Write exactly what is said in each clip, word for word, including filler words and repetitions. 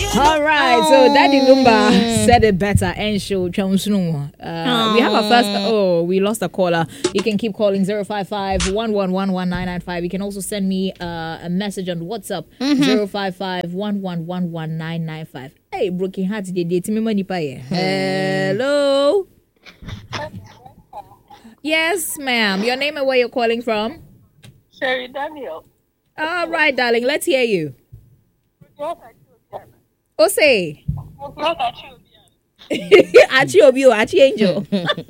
All right, so Daddy Lumba said it better. And show uh, we have a first. Oh, we lost a caller. You can keep calling zero five five, one one one, one nine nine five. You can also send me uh, a message on WhatsApp mm-hmm. zero five five, one one one, one nine nine five. Hey, broken heart, did you me money pay? Hello. Yes, ma'am. Your name and where you're calling from? Sherry Daniel. All right, darling. Let's hear you. Oh, say. Achi Obio, Achi Angel.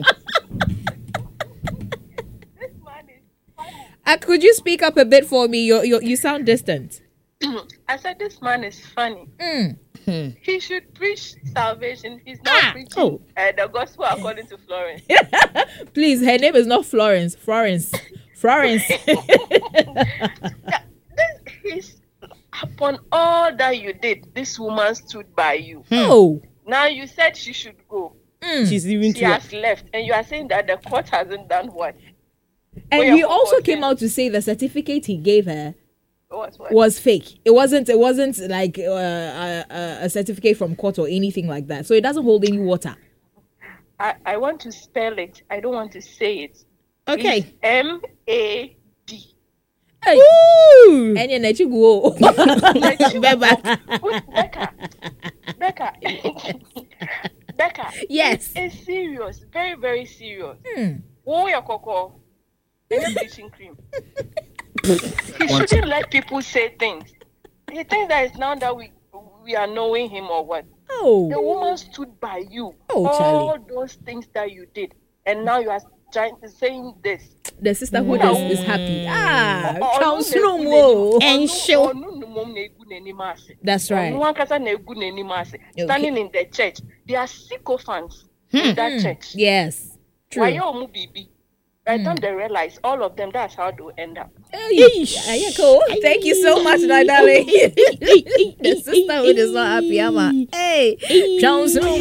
uh, could you speak up a bit for me? You you, you sound distant. I said this man is funny. Mm. He should preach salvation. He's not ah, preaching oh. uh, the gospel according to Florence. Please, her name is not Florence. Florence. Florence. yeah, this, he's, upon all that you did, this woman stood by you. Oh. Now you said she should go. Mm. She's even she has it. left. And you are saying that the court hasn't done what? And he also came out to say the certificate he gave her What, what? was fake. It wasn't. It wasn't like uh, a, a certificate from court or anything like that. So it doesn't hold any water. I, I want to spell it. I don't want to say it. Okay. It's M A D. Hey. Ooh. And you let you go. Becca. Becca. Becca. Yes. It's serious. Very, very serious. Hmm. Oh, your cocoa. Bleaching cream. He shouldn't let people say things. He thinks that it's now that we we are knowing him or what. Oh. The woman stood by you. Oh, all Charlie. those things that you did. And now you are trying to saying this. The sisterhood no. is, is happy. Ah, oh, oh, and show. That's right. Okay. Standing in the church. They are sycophants hmm. in that church. Yes. True. Why you baby? By the time they realize all of them, that's how they end up. Hey, cool. Thank you so much, my darling. The sisterhood is not happy, Emma. Hey, Jones.